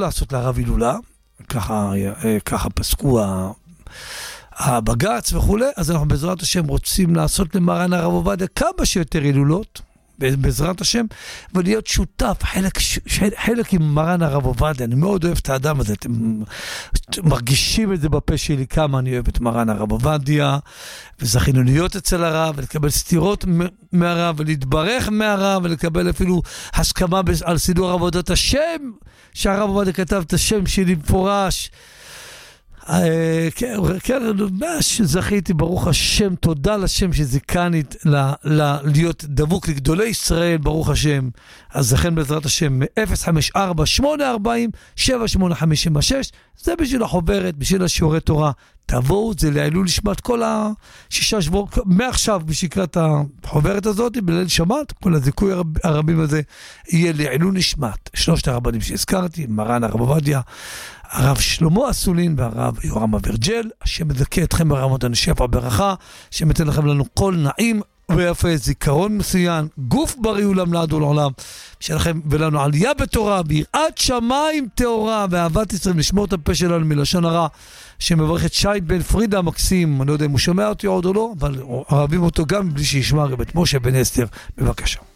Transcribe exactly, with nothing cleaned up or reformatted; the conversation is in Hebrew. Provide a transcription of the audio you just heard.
לעשות לרב הילולה, ככה, ככה פסקו הבג"ץ וכו', אז אנחנו בעזרת השם רוצים לעשות למרן הרב עובדיה כמה שיותר הילולות, בעזרת השם, ולהיות שותף, חלק, חלק עם מרן הרב עובדיה. אני מאוד אוהב את האדם הזה, אתם מרגישים את זה בפה שלי, כמה אני אוהב את מרן הרב עובדיה, וזכינו להיות אצל הרב, ולקבל סתירות מהרב, ולהתברך מהרב, ולקבל אפילו הסכמה על סידור עבודת השם, שהרב עובדיה כתב את השם שלי מפורש, כן, ממש זכיתי, ברוך השם, תודה לשם שזיכני להיות דבוק לגדולי ישראל, ברוך השם. אז לכן בעזרת השם, אפס חמש ארבע שמונה ארבע אפס שבע שמונה חמש שש, זה בשביל החוברת, בשביל השיעורי תורה. תבואו, זה לעילוי נשמת כל השישה שבועות, מעכשיו בשקרת החוברת הזאת, בליל שבת, כל הזיכוי הרבים הזה, יהיה לעילוי נשמת. שלושת הרבנים שהזכרתי, מרן הרב עובדיה, הרב שלמה אסולין והרב יורם אברג'ל, השם מזכה אתכם ברמות הנשף הברכה, שמתן לכם לנו כל נעים ויפה, זיכרון מצוין, גוף בריא ולעד ולעולם, שלכם ולנו עלייה בתורה, ביראת שמיים טהורה, ואהבת ישראל, לשמור את הפה שלנו מלשון הרע, שמברך את שי בן פרידה המקסים, אני לא יודע אם הוא שומע אותי עוד או לא, אבל אוהבים אותו גם בלי שישמע, רב את משה בן אסתר, בבקשה.